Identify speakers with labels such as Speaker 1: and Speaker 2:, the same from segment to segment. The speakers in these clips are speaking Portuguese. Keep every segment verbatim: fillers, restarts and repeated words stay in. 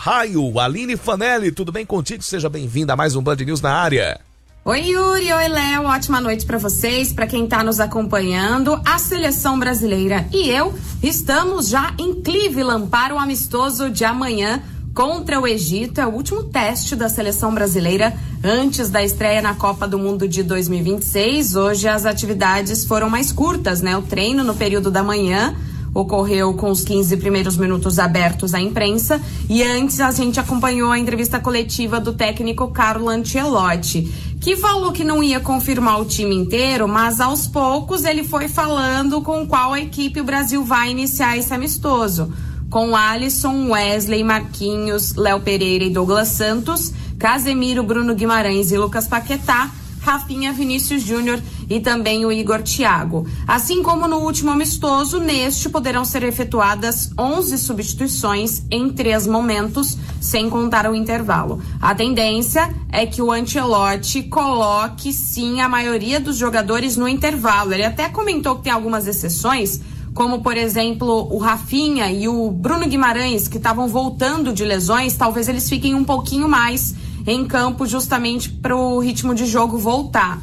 Speaker 1: raio. Aline Fanelli, tudo bem contigo? Seja bem-vinda a mais um Band News na área.
Speaker 2: Oi, Yuri. Oi, Léo. Ótima noite para vocês, para quem tá nos acompanhando. A seleção brasileira e eu estamos já em Cleveland para o amistoso de amanhã contra o Egito. É o último teste da seleção brasileira antes da estreia na Copa do Mundo de dois mil e vinte e seis. Hoje as atividades foram mais curtas, né? O treino no período da manhã ocorreu com os quinze primeiros minutos abertos à imprensa e antes a gente acompanhou a entrevista coletiva do técnico Carlo Ancelotti, que falou que não ia confirmar o time inteiro, mas aos poucos ele foi falando com qual equipe o Brasil vai iniciar esse amistoso. Com Alisson, Wesley, Marquinhos, Léo Pereira e Douglas Santos, Casemiro, Bruno Guimarães e Lucas Paquetá, Rafinha, Vinícius Júnior e também o Igor Thiago. Assim como no último amistoso, neste poderão ser efetuadas onze substituições em três momentos, sem contar o intervalo. A tendência é que o Ancelotti coloque, sim, a maioria dos jogadores no intervalo. Ele até comentou que tem algumas exceções, como, por exemplo, o Rafinha e o Bruno Guimarães, que estavam voltando de lesões, talvez eles fiquem um pouquinho mais em campo justamente para o ritmo de jogo voltar.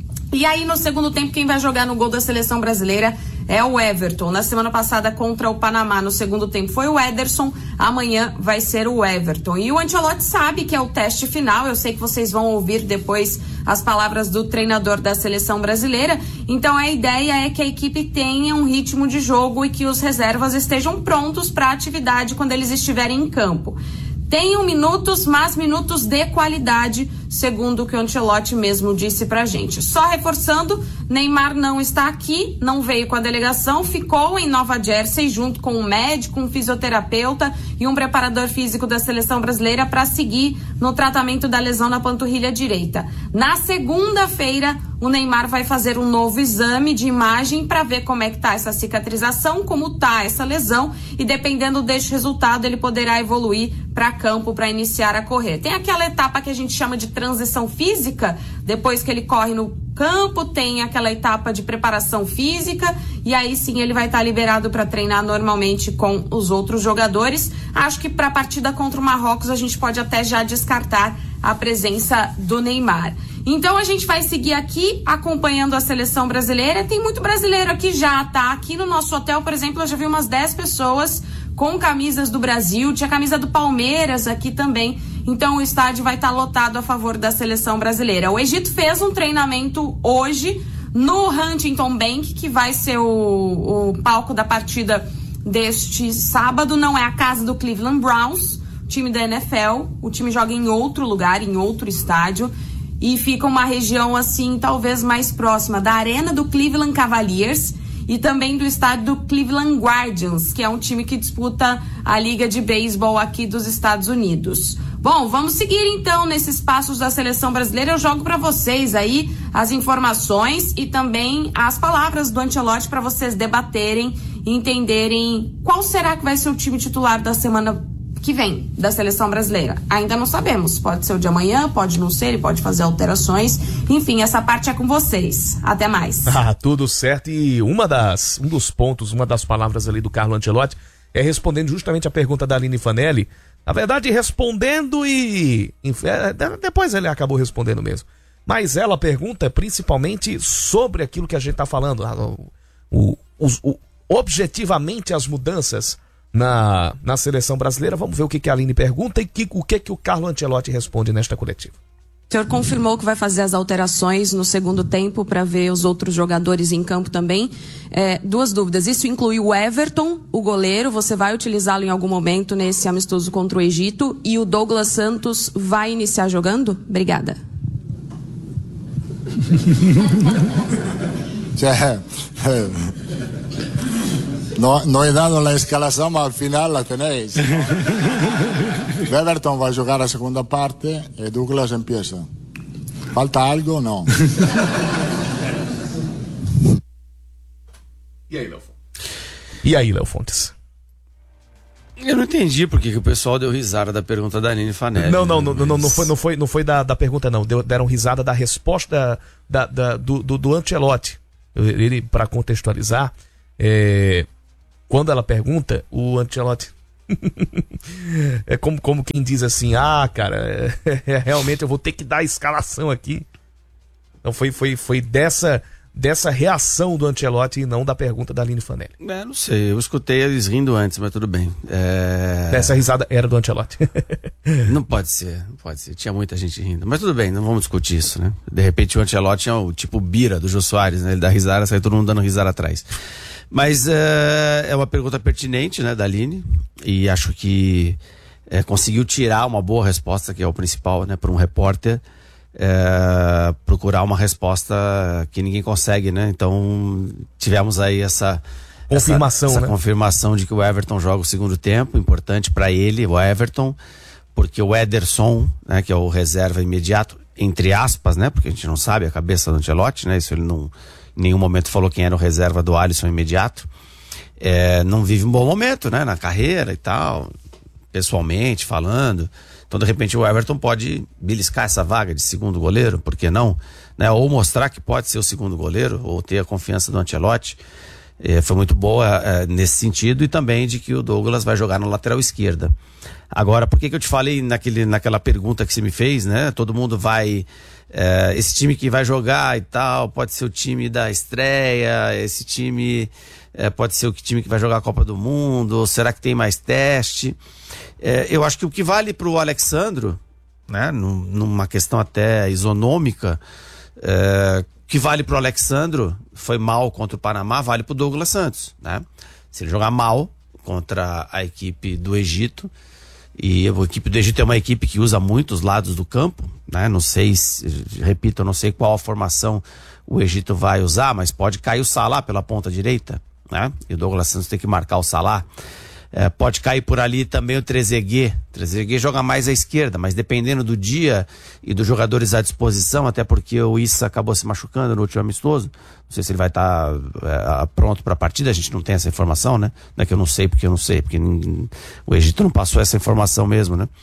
Speaker 2: E aí, no segundo tempo, quem vai jogar no gol da seleção brasileira é o Everton. Na semana passada, contra o Panamá, no segundo tempo, foi o Ederson. Amanhã vai ser o Everton. E o Ancelotti sabe que é o teste final. Eu sei que vocês vão ouvir depois as palavras do treinador da seleção brasileira. Então, a ideia é que a equipe tenha um ritmo de jogo e que os reservas estejam prontos para a atividade quando eles estiverem em campo. Tenham minutos, mas minutos de qualidade, segundo o que o Ancelotti mesmo disse pra gente. Só reforçando, Neymar não está aqui, não veio com a delegação, ficou em Nova Jersey junto com um médico, um fisioterapeuta e um preparador físico da seleção brasileira para seguir no tratamento da lesão na panturrilha direita. Na segunda-feira, o Neymar vai fazer um novo exame de imagem para ver como é que tá essa cicatrização, como tá essa lesão, e dependendo deste resultado ele poderá evoluir para campo para iniciar a correr. Tem aquela etapa que a gente chama de transição física, depois que ele corre no campo, tem aquela etapa de preparação física e aí sim ele vai estar liberado para treinar normalmente com os outros jogadores. Acho que para a partida contra o Marrocos a gente pode até já descartar a presença do Neymar. Então a gente vai seguir aqui acompanhando a seleção brasileira. Tem muito brasileiro aqui já, tá? Aqui no nosso hotel, por exemplo, eu já vi umas dez pessoas com camisas do Brasil, tinha camisa do Palmeiras aqui também. Então o estádio vai estar lotado a favor da seleção brasileira. O Egito fez um treinamento hoje no Huntington Bank, que vai ser o, o palco da partida deste sábado. Não é a casa do Cleveland Browns, time da N F L. O time joga em outro lugar, em outro estádio. E fica uma região, assim, talvez mais próxima da arena do Cleveland Cavaliers e também do estádio do Cleveland Guardians, que é um time que disputa a Liga de Beisebol aqui dos Estados Unidos. Bom, vamos seguir então nesses passos da seleção brasileira. Eu jogo para vocês aí as informações e também as palavras do Ancelotti para vocês debaterem e entenderem qual será que vai ser o time titular da semana que vem da seleção brasileira. Ainda não sabemos, pode ser o de amanhã, pode não ser, ele pode fazer alterações, enfim, essa parte é com vocês. Até mais.
Speaker 1: Ah, tudo certo. E uma das, um dos pontos, uma das palavras ali do Carlo Ancelotti é respondendo justamente a pergunta da Aline Fanelli, na verdade respondendo e é, depois ele acabou respondendo mesmo, mas ela pergunta principalmente sobre aquilo que a gente está falando, o, o, o, objetivamente as mudanças Na, na seleção brasileira. Vamos ver o que, que a Aline pergunta e que, o que, que o Carlo Ancelotti responde nesta coletiva.
Speaker 2: O senhor confirmou que vai fazer as alterações no segundo tempo para ver os outros jogadores em campo também. É, duas dúvidas. Isso inclui o Everton, o goleiro. Você vai utilizá-lo em algum momento nesse amistoso contra o Egito? E o Douglas Santos vai iniciar jogando? Obrigada.
Speaker 3: No, no he dado la escalación, mas al final la tenéis. Everton va a jugar a segunda parte y Douglas empieza. ¿Falta algo? No.
Speaker 1: E aí, Léo Fontes? E aí, Léo Fontes?
Speaker 4: Eu não entendi porque que o pessoal deu risada da pergunta da Aline Fanelli.
Speaker 1: Não, não, não, mas... não, não foi, não foi, não foi da, da pergunta, não. Deu, deram risada da resposta da, da, do, do, do Ancelotti. Ele, para contextualizar, é, quando ela pergunta, o Ancelotti... É como, como quem diz assim, ah, cara, é, é, realmente eu vou ter que dar a escalação aqui. Então foi, foi, foi dessa, dessa reação do Ancelotti e não da pergunta da Aline Fanelli.
Speaker 4: É, não sei, eu escutei eles rindo antes, mas tudo bem. É...
Speaker 1: Essa risada era do Ancelotti.
Speaker 4: Não pode ser, não pode ser. Tinha muita gente rindo. Mas tudo bem, não vamos discutir isso, né? De repente o Ancelotti é o tipo Bira do Jô Soares, né? Ele dá risada, sai todo mundo dando risada atrás. Mas é, é uma pergunta pertinente, né, da Aline, e acho que é, conseguiu tirar uma boa resposta, que é o principal, né, para um repórter, é, procurar uma resposta que ninguém consegue, né? Então tivemos aí essa
Speaker 1: confirmação,
Speaker 4: essa, essa
Speaker 1: né?
Speaker 4: confirmação de que o Everton joga o segundo tempo, importante para ele, o Everton, porque o Ederson, né, que é o reserva imediato, entre aspas, né, porque a gente não sabe a cabeça do Ancelotti, né, isso ele não em nenhum momento falou quem era o reserva do Alisson imediato, é, não vive um bom momento, né, na carreira e tal, pessoalmente falando. Então de repente o Everton pode beliscar essa vaga de segundo goleiro, por que não, né, ou mostrar que pode ser o segundo goleiro, ou ter a confiança do Ancelotti. É, foi muito boa é, nesse sentido, e também de que o Douglas vai jogar na lateral esquerda. Agora, por que que eu te falei naquele, naquela pergunta que você me fez, né? Todo mundo vai... É, esse time que vai jogar e tal, pode ser o time da estreia, esse time é, pode ser o time que vai jogar a Copa do Mundo, ou será que tem mais teste? É, eu acho que o que vale pro Alexandro, né? Num, numa questão até isonômica, é, que vale pro Alexandro, foi mal contra o Panamá, vale pro Douglas Santos, né? Se ele jogar mal contra a equipe do Egito, e a equipe do Egito é uma equipe que usa muitos lados do campo, né? Não sei, se, repito, eu não sei qual a formação o Egito vai usar, mas pode cair o Salah pela ponta direita, né? E o Douglas Santos tem que marcar o Salah. É, pode cair por ali também o Trezeguet. O Trezeguet joga mais à esquerda, mas dependendo do dia e dos jogadores à disposição, até porque o Issa acabou se machucando no último amistoso. Não sei se ele vai estar tá, é, pronto para a partida, a gente não tem essa informação, né? Não é que eu não sei porque eu não sei, porque ninguém, o Egito não passou essa informação mesmo, né?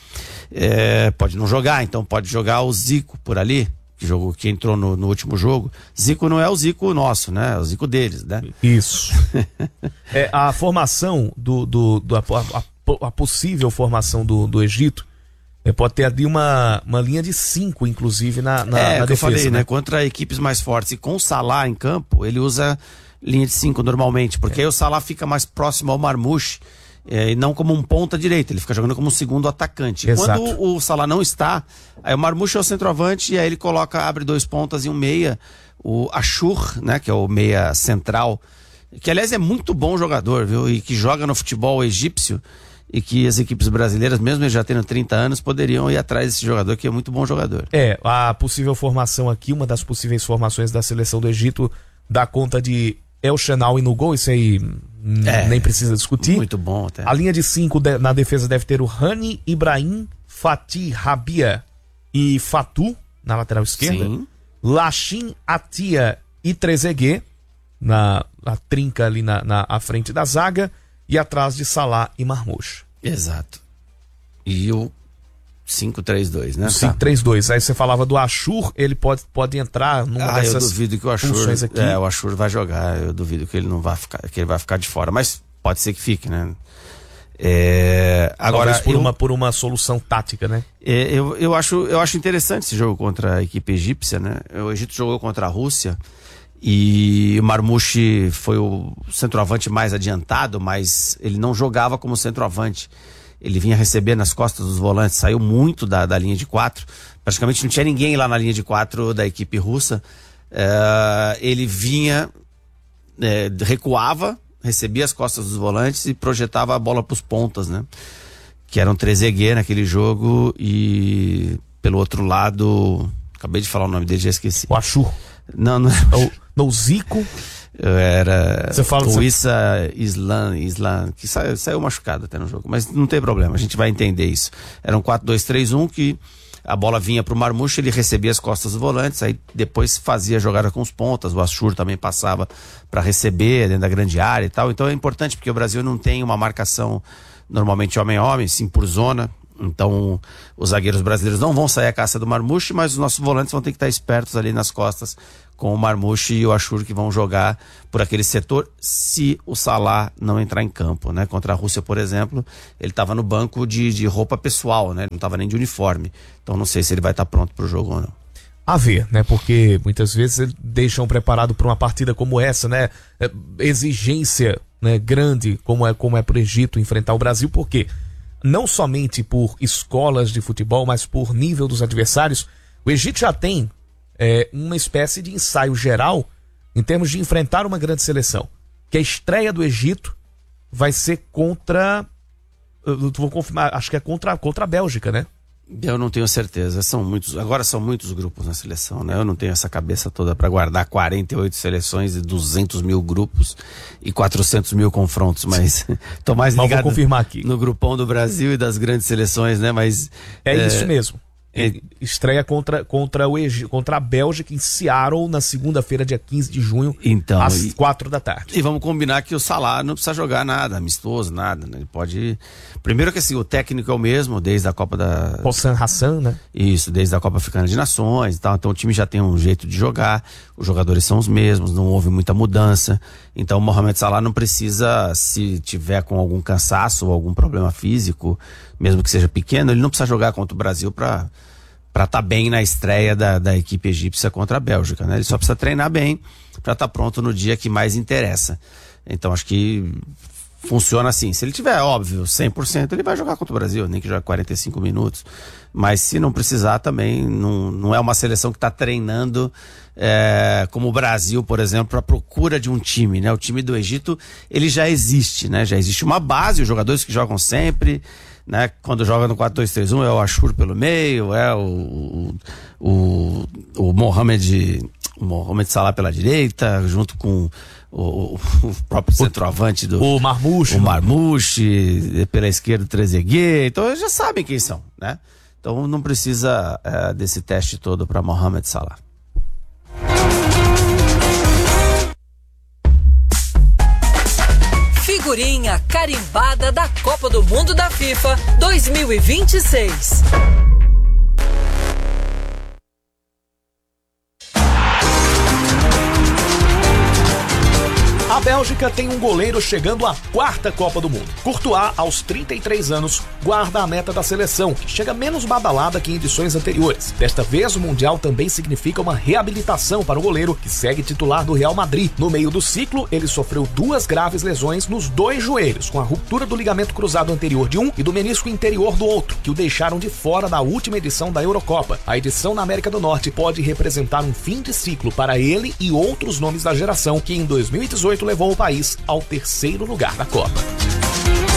Speaker 4: É, pode não jogar, então pode jogar o Zico por ali, que, jogou, que entrou no, no último jogo. Zico não é o Zico nosso, né? É o Zico deles, né?
Speaker 1: Isso. É, a formação do, do, do a, a, a possível formação do, do Egito é, pode ter ali uma, uma linha de cinco, inclusive, na, na,
Speaker 4: é,
Speaker 1: na
Speaker 4: defesa. É, eu falei, né? Contra equipes mais fortes. E com o Salah em campo, ele usa linha de cinco normalmente, porque é. aí o Salah fica mais próximo ao Marmouche, é, e não como um ponta direita, ele fica jogando como um segundo atacante.
Speaker 1: Exato.
Speaker 4: Quando o, o Salah não está, aí o Marmouche é o centroavante, e aí ele coloca, abre dois pontas e um meia, o Ashur, né, que é o meia central, que aliás é muito bom jogador, viu, e que joga no futebol egípcio, e que as equipes brasileiras, mesmo ele já tendo trinta anos, poderiam ir atrás desse jogador, que é muito bom jogador.
Speaker 1: É, a possível formação aqui, uma das possíveis formações da seleção do Egito, dá conta de El Shenawi no gol, isso aí é, nem precisa discutir.
Speaker 4: Muito bom até.
Speaker 1: A linha de cinco de, na defesa deve ter o Rani, Ibrahim, Fatih, Rabia e Fatu na lateral esquerda.
Speaker 4: Sim.
Speaker 1: Lachin, Atia e Trezeguet na, na trinca ali na, na à frente da zaga, e atrás de Salah e Marmouche.
Speaker 4: Exato. E o cinco três dois, né?
Speaker 1: O cinco três dois. Aí você falava do Ashur, ele pode, pode entrar numa
Speaker 4: ah,
Speaker 1: dessas
Speaker 4: eu duvido que o Ashur,
Speaker 1: funções aqui.
Speaker 4: É, o Ashur vai jogar, eu duvido que ele não vai ficar, que ele vai ficar de fora, mas pode ser que fique, né? É, agora
Speaker 1: Talvez por,
Speaker 4: eu,
Speaker 1: uma, por uma solução tática, né?
Speaker 4: É, eu, eu, acho, eu acho interessante esse jogo contra a equipe egípcia, né? O Egito jogou contra a Rússia e o Marmouche foi o centroavante mais adiantado, mas ele não jogava como centroavante. Ele vinha receber nas costas dos volantes, saiu muito da, da linha de quatro. Praticamente não tinha ninguém lá na linha de quatro da equipe russa. É, ele vinha, é, recuava, recebia as costas dos volantes e projetava a bola para os pontas, né? Que eram Trezeguet naquele jogo e pelo outro lado, acabei de falar o nome dele, já esqueci.
Speaker 1: O Ashur.
Speaker 4: Não, não.
Speaker 1: O, no Zico.
Speaker 4: Era
Speaker 1: você fala,
Speaker 4: o
Speaker 1: você...
Speaker 4: Issa Islam, Islam, que saiu, saiu machucado até no jogo, mas não tem problema, a gente vai entender isso. Era um quatro dois três um que a bola vinha pro Marmouche, ele recebia as costas dos volantes, aí depois fazia a jogada com os pontas, o Ashur também passava para receber dentro da grande área e tal. Então é importante porque o Brasil não tem uma marcação normalmente homem a homem, sim por zona. Então, os zagueiros brasileiros não vão sair à caça do Marmouche, mas os nossos volantes vão ter que estar espertos ali nas costas com o Marmouche e o Achour, que vão jogar por aquele setor se o Salah não entrar em campo, né? Contra a Rússia, por exemplo, ele estava no banco de, de roupa pessoal, né? Ele não estava nem de uniforme. Então não sei se ele vai estar pronto para o jogo ou não.
Speaker 1: A ver, né? Porque muitas vezes eles deixam preparado para uma partida como essa, né? É, exigência, né, grande, como é, como é para o Egito enfrentar o Brasil, porque não somente por escolas de futebol, mas por nível dos adversários, o Egito já tem é, uma espécie de ensaio geral em termos de enfrentar uma grande seleção. Que a estreia do Egito vai ser contra, eu vou confirmar, acho que é contra, contra a Bélgica, né?
Speaker 4: Eu não tenho certeza, são muitos, agora são muitos grupos na seleção, né? Eu não tenho essa cabeça toda para guardar quarenta e oito seleções e duzentos mil grupos e quatrocentos mil confrontos, mas tô mais ligado.
Speaker 1: Mas vou confirmar aqui.
Speaker 4: No grupão do Brasil e das grandes seleções, né? Mas
Speaker 1: é, é... isso mesmo.
Speaker 4: É...
Speaker 1: Estreia contra, contra, o Egito, contra a Bélgica em Seattle na segunda-feira, dia quinze de junho,
Speaker 4: então,
Speaker 1: às
Speaker 4: e...
Speaker 1: quatro da tarde.
Speaker 4: E vamos combinar que o Salah não precisa jogar nada, amistoso, nada, né? Ele pode... Primeiro que assim, o técnico é o mesmo, desde a Copa da...
Speaker 1: Hossam Hassan, né?
Speaker 4: Isso, desde a Copa Africana de Nações e tal. Então o time já tem um jeito de jogar, os jogadores são os mesmos, não houve muita mudança. Então o Mohamed Salah não precisa, se tiver com algum cansaço ou algum problema físico, mesmo que seja pequeno, ele não precisa jogar contra o Brasil para para estar tá bem na estreia da, da equipe egípcia contra a Bélgica, né? Ele só precisa treinar bem para estar tá pronto no dia que mais interessa. Então acho que funciona assim. Se ele tiver, óbvio, cem por cento, ele vai jogar contra o Brasil, nem que jogue quarenta e cinco minutos. Mas se não precisar também, não, não é uma seleção que está treinando é, como o Brasil, por exemplo, para procura de um time, né? O time do Egito, ele já existe, né? Já existe uma base, os jogadores que jogam sempre, né? Quando joga no quatro dois três um é o Achour pelo meio, é o, o, o, o Mohamed, o Mohamed Salah pela direita, junto com o, o próprio centroavante do...
Speaker 1: O Marmouche.
Speaker 4: O Marmouche, pela esquerda o Trezeguet. Então eles já sabem quem são, né? Então não precisa é, desse teste todo para Mohamed Salah.
Speaker 5: Figurinha carimbada da Copa do Mundo da FIFA dois mil e vinte e seis.
Speaker 1: A Bélgica tem um goleiro chegando à quarta Copa do Mundo. Courtois, aos trinta e três anos, guarda a meta da seleção, que chega menos badalada que em edições anteriores. Desta vez, o Mundial também significa uma reabilitação para o goleiro, que segue titular do Real Madrid. No meio do ciclo, ele sofreu duas graves lesões nos dois joelhos, com a ruptura do ligamento cruzado anterior de um e do menisco interior do outro, que o deixaram de fora da última edição da Eurocopa. A edição na América do Norte pode representar um fim de ciclo para ele e outros nomes da geração, que em dois mil e dezoito levou o país ao terceiro lugar da Copa.